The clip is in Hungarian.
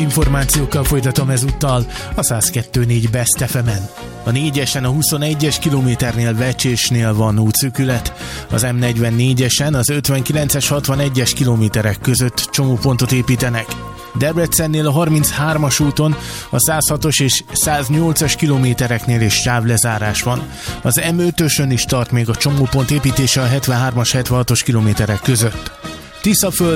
Információkkal folytatom ezúttal a 102.4 Best FM-en. A 4-esen a 21-es kilométernél Vecsésnél van útszűkület, az M44-esen az 59-es 61-es kilométerek között csomópontot építenek. Debrecennél a 33-as úton a 106-os és 108-as kilométereknél is sávlezárás van. Az M5-ösön is tart még a csomópont építése a 73-as 76-os kilométerek között. Tiszaföld